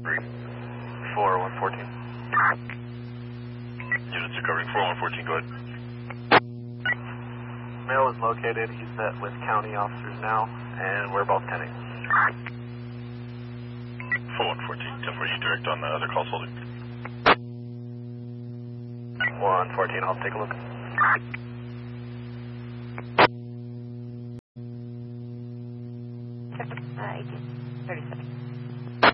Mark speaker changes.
Speaker 1: 4114.
Speaker 2: Units are covering 4114, go ahead.
Speaker 1: Male is located. He's met with county officers now, and we're both 10-8.
Speaker 2: 4114, 10 for you direct on the other calls holding.
Speaker 1: 114, I'll take a look.
Speaker 3: Check 18, 37.